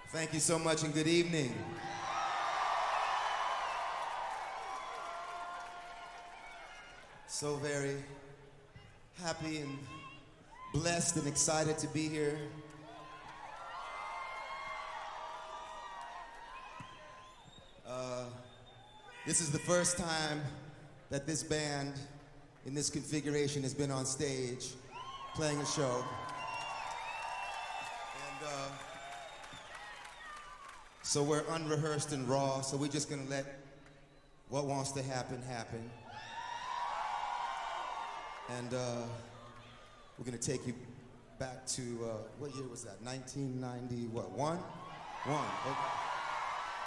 Thank you so much and good evening. So very happy and blessed and excited to be here. This is the first time that this band in this configuration has been on stage playing a show. And so we're unrehearsed and raw, so we're just gonna let what wants to happen, happen. And we're gonna take you back to, what year was that? 1990, what, one? One, okay.